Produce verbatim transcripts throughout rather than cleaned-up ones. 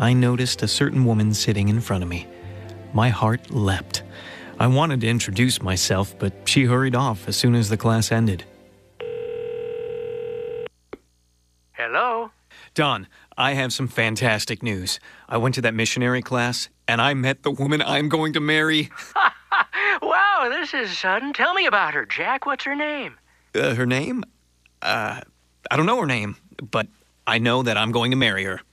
I noticed a certain woman sitting in front of me. My heart leapt. I wanted to introduce myself, but she hurried off as soon as the class ended. Hello? Don, I have some fantastic news. I went to that missionary class, and I met the woman I'm going to marry. Wow, this is sudden. Tell me about her, Jack. What's her name? Uh, her name? Uh, I don't know her name, but I know that I'm going to marry her.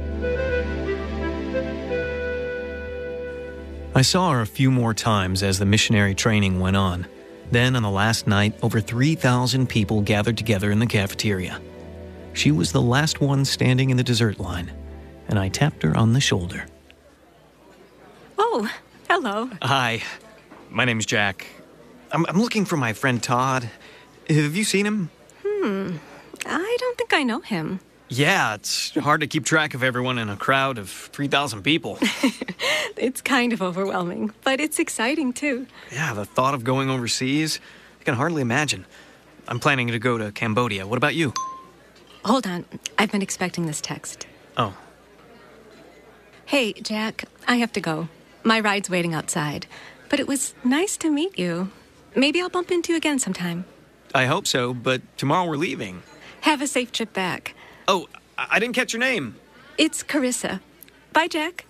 I saw her a few more times as the missionary training went on. Then, on the last night, over three thousand people gathered together in the cafeteria. She was the last one standing in the dessert line, and I tapped her on the shoulder. Oh, hello. Hi, my name's Jack. I'm, I'm looking for my friend Todd. Have you seen him? Hmm, I don't think I know him. Yeah, it's hard to keep track of everyone in a crowd of three thousand people. It's kind of overwhelming, but it's exciting too. Yeah, the thought of going overseas, I can hardly imagine. I'm planning to go to Cambodia. What about you? Hold on, I've been expecting this text. Oh. Hey, Jack, I have to go. My ride's waiting outside. But it was nice to meet you. Maybe I'll bump into you again sometime. I hope so, but tomorrow we're leaving. Have a safe trip back. Oh, I I didn't catch your name. It's Carissa. Bye, Jack.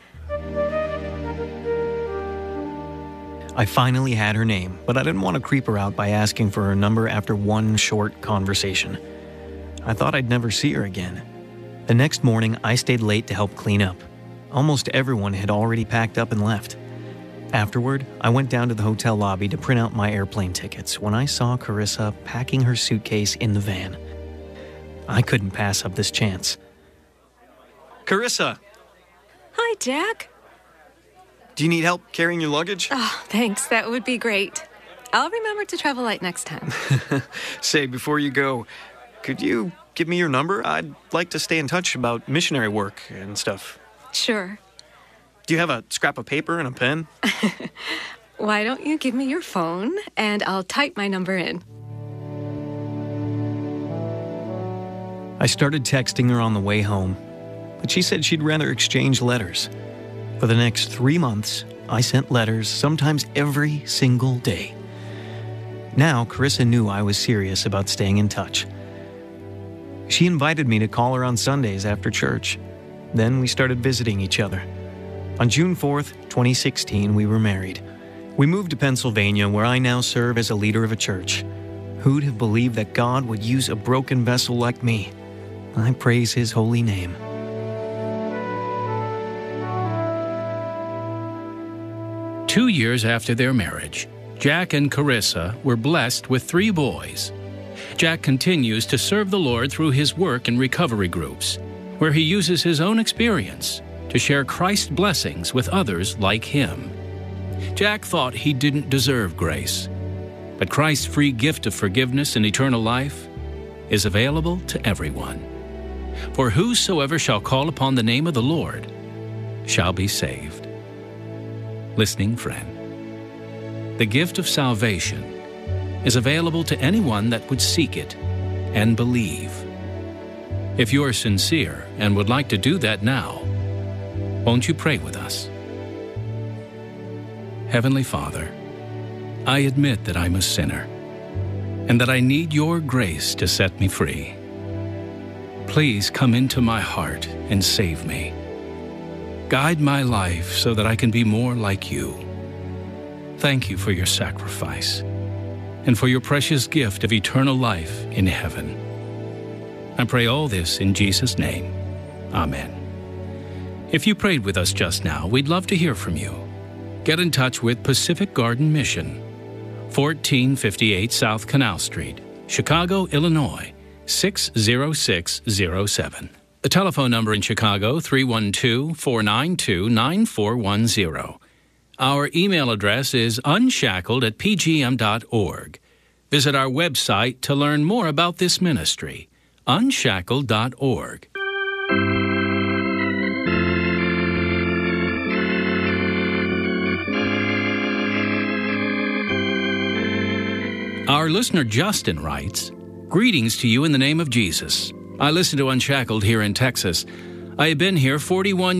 I finally had her name, but I didn't want to creep her out by asking for her number after one short conversation. I thought I'd never see her again. The next morning, I stayed late to help clean up. Almost everyone had already packed up and left. Afterward, I went down to the hotel lobby to print out my airplane tickets when I saw Carissa packing her suitcase in the van. I couldn't pass up this chance. Carissa! Hi, Jack. Do you need help carrying your luggage? Oh, thanks. That would be great. I'll remember to travel light next time. Say, before you go, could you give me your number? I'd like to stay in touch about missionary work and stuff. Sure. Do you have a scrap of paper and a pen? Why don't you give me your phone, and I'll type my number in. I started texting her on the way home, but she said she'd rather exchange letters. For the next three months, I sent letters sometimes every single day. Now, Carissa knew I was serious about staying in touch. She invited me to call her on Sundays after church. Then we started visiting each other. On June fourth, twenty sixteen, we were married. We moved to Pennsylvania, where I now serve as a leader of a church. Who'd have believed that God would use a broken vessel like me? I praise His holy name. Two years after their marriage, Jack and Carissa were blessed with three boys. Jack continues to serve the Lord through his work in recovery groups, where he uses his own experience to share Christ's blessings with others like him. Jack thought he didn't deserve grace, but Christ's free gift of forgiveness and eternal life is available to everyone. For whosoever shall call upon the name of the Lord shall be saved. Listening friend, the gift of salvation is available to anyone that would seek it and believe. If you're sincere and would like to do that now, won't you pray with us? Heavenly Father, I admit that I'm a sinner and that I need your grace to set me free. Please come into my heart and save me. Guide my life so that I can be more like you. Thank you for your sacrifice and for your precious gift of eternal life in heaven. I pray all this in Jesus' name. Amen. If you prayed with us just now, we'd love to hear from you. Get in touch with Pacific Garden Mission, fourteen fifty-eight South Canal Street, Chicago, Illinois, six zero six zero seven. The telephone number in Chicago, three one two, four nine two, nine four one zero. Our email address is unshackled at p g m dot org. Visit our website to learn more about this ministry, unshackled dot org. Our listener Justin writes, "Greetings to you in the name of Jesus. I listen to Unshackled here in Texas. I have been here forty-one